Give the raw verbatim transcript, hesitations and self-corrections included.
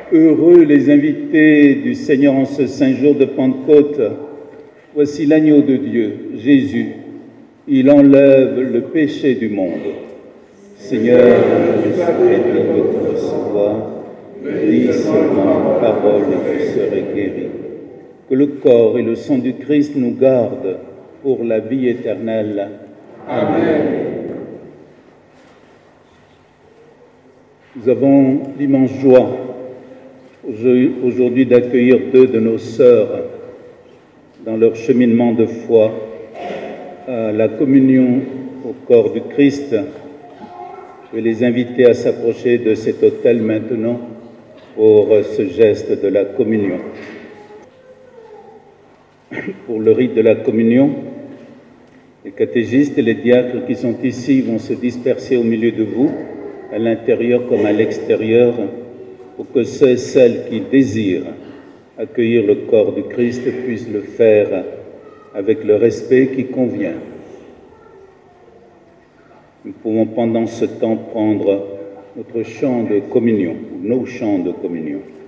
Heureux les invités du Seigneur en ce saint jour de Pentecôte. Voici l'agneau de Dieu, Jésus. Il enlève le péché du monde. Seigneur, je suis digne de te recevoir. Dis seulement une parole et je serai guéri. Que le corps et le sang du Christ nous gardent pour la vie éternelle. Amen. Nous avons l'immense joie aujourd'hui d'accueillir deux de nos sœurs dans leur cheminement de foi à la communion au corps du Christ. Je vais les inviter à s'approcher de cet autel maintenant pour ce geste de la communion. Pour le rite de la communion, les catéchistes et les diacres qui sont ici vont se disperser au milieu de vous, à l'intérieur comme à l'extérieur, pour que ceux et celles qui désirent accueillir le corps du Christ puissent le faire avec le respect qui convient. Nous pouvons pendant ce temps prendre notre chant de communion, ou nos chants de communion.